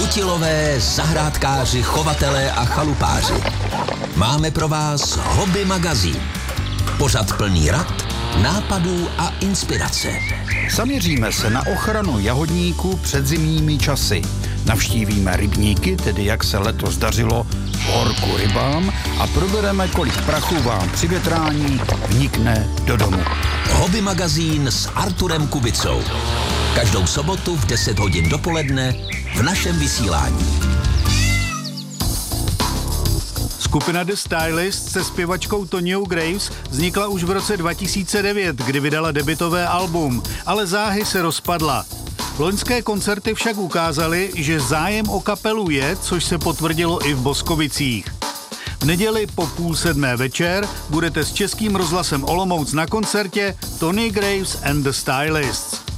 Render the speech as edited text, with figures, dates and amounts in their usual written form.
chytilové, zahrádkáři, chovatelé a chalupáři. Máme pro vás Hobby magazín. Pořad plný rad, nápadů a inspirace. Zaměříme se na ochranu jahodníků před zimními časy. Navštívíme rybníky, tedy jak se letos dařilo horku rybám, a probereme, kolik prachu vám při větrání vnikne do domu. Hobby magazín s Arturem Kubicou. Každou sobotu v 10 hodin dopoledne v našem vysílání. Skupina The Stylists se zpěvačkou Tonyou Graves vznikla už v roce 2009, kdy vydala debutové album, ale záhy se rozpadla. Loňské koncerty však ukázaly, že zájem o kapelu je, což se potvrdilo i v Boskovicích. V neděli po 6:30 večer budete s Českým rozhlasem Olomouc na koncertě Tony Graves and the Stylists.